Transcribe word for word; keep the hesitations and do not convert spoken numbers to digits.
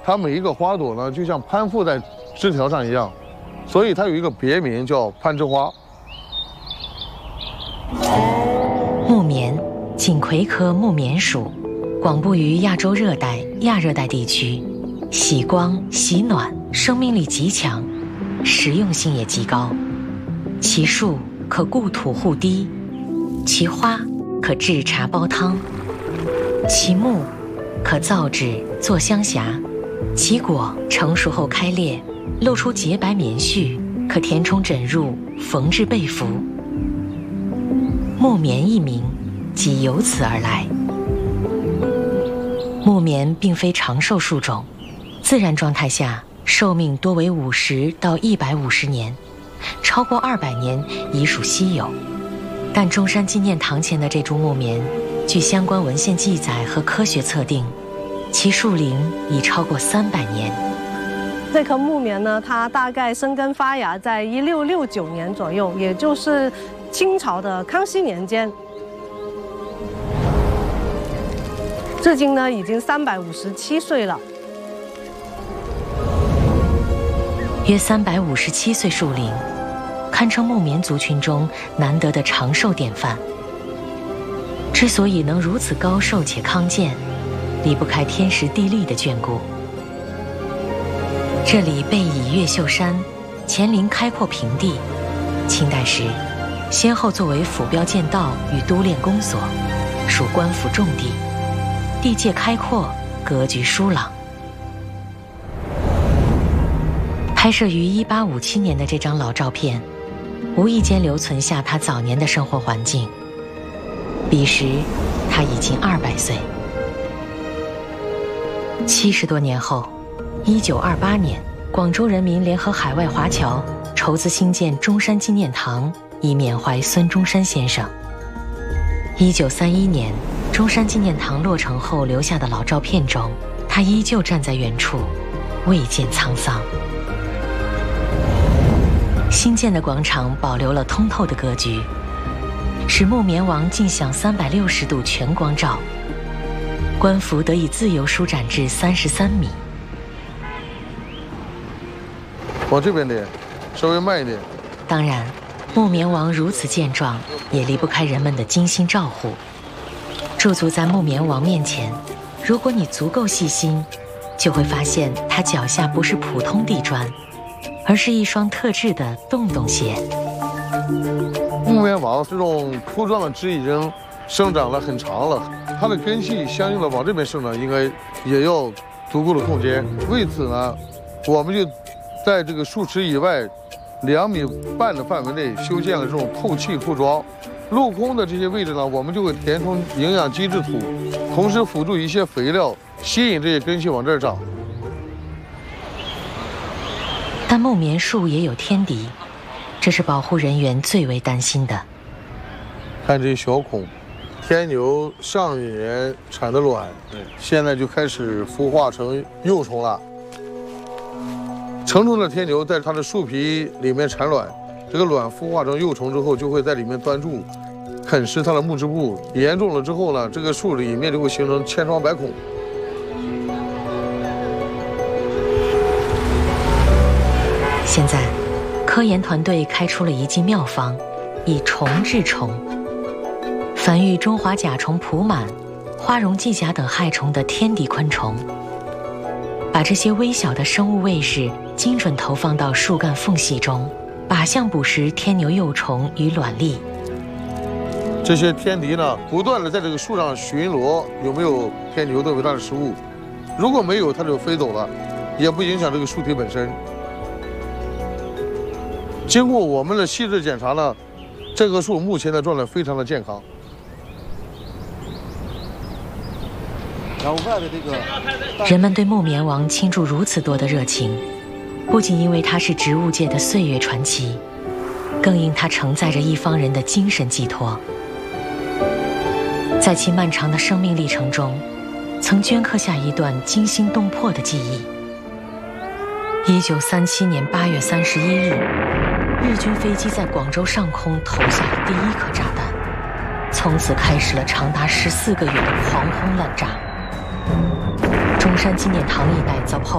它每一个花朵呢，就像攀附在枝条上一样，所以它有一个别名叫攀枝花。 木棉，锦葵科木棉属，广布于亚洲热带、亚热带地区，喜光、喜暖，生命力极强，实用性也极高。其树可固土护堤，其花可制茶煲汤，其木可造纸做香匣，其果成熟后开裂，露出洁白棉絮，可填充枕褥，缝制被服。木棉一名，即由此而来。木棉并非长寿树种，自然状态下寿命多为五十到一百五十年，超过二百年已属稀有。但中山纪念堂前的这株木棉，据相关文献记载和科学测定，其树龄已超过三百年。 这棵木棉呢，它大概生根发芽在一六六九年左右，也就是清朝的康熙年间。至今呢，已经三百五十七岁了。 约三百五十七岁树龄，堪称木棉族群中难得的长寿典范。之所以能如此高寿且康健，离不开天时地利的眷顾。这里背倚越秀山，前临开阔平地，清代时先后作为府标剑道与督练公所，属官府重地，地界开阔，格局疏朗。拍摄于一八五七年的这张老照片，无意间留存下他早年的生活环境。彼时他已经二百岁。七十多年后，一九二八年，广州人民联合海外华侨筹资兴建中山纪念堂，以缅怀孙中山先生。一九三一年，中山纪念堂落成后留下的老照片中，他依旧站在原处，未见沧桑。新建的广场保留了通透的格局，使木棉王尽享三百六十度全光照，官服得以自由舒展至三十三米。 往这边点，稍微慢一点。 当然，木棉王如此健壮，也离不开人们的精心照护。驻足在木棉王面前，如果你足够细心，就会发现他脚下不是普通地砖，而是一双特制的洞洞鞋。 木棉王这种枯壮的枝已经生长了很长了，它的根系相应的往这边生长，应该也要足够的空间。为此呢，我们就在这个树池以外两米半的范围内修建了这种透气铺装。镂空的这些位置呢，我们就会填充营养基质土，同时辅助一些肥料，吸引这些根系往这儿长。 但木棉树也有天敌，这是保护人员最为担心的。 看这小孔，天牛上一年产的卵，现在就开始孵化成幼虫了。成虫的天牛在它的树皮里面产卵，这个卵孵化成幼虫之后，就会在里面钻住，啃食它的木质部。严重了之后呢，这个树里面就会形成千疮百孔。 现在，科研团队开出了一剂妙方，以虫治虫。繁育中华甲虫蒲螨、花绒寄甲等害虫的天敌昆虫，把这些微小的生物卫士精准投放到树干缝隙中，靶向捕食天牛幼虫与卵粒。 这些天敌呢，不断的在这个树上巡逻，有没有天牛作为它的食物？如果没有，它就飞走了，也不影响这个树体本身。经过我们的细致检查呢，这棵树目前的状态非常的健康。 然后外的这个，人们对木棉王倾注如此多的热情，不仅因为它是植物界的岁月传奇，更因它承载着一方人的精神寄托。在其漫长的生命历程中，曾镌刻下一段惊心动魄的记忆。一九三七年八月三十一日，日军飞机在广州上空投下了第一颗炸弹，从此开始了长达十四个月的狂轰滥炸。中山纪念堂一带遭炮